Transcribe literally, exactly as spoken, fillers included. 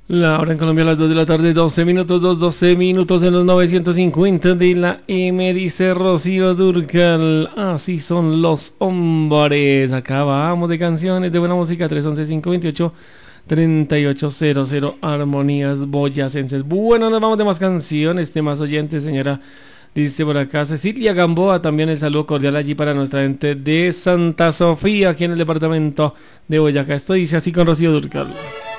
La hora en Colombia a las dos de la tarde, doce minutos, dos, doce minutos en los novecientos cincuenta de la M, dice Rocío Dúrcal. Así son los hombres. Acabamos de canciones de buena música, tres once, cinco veintiocho, treinta y ocho cero cero, armonías boyacenses. Bueno, nos vamos de más canciones, de más oyentes, señora. Dice por acá Cecilia Gamboa, también el saludo cordial allí para nuestra gente de Santa Sofía, aquí en el departamento de Boyacá. Esto dice así con Rocío Dúrcal.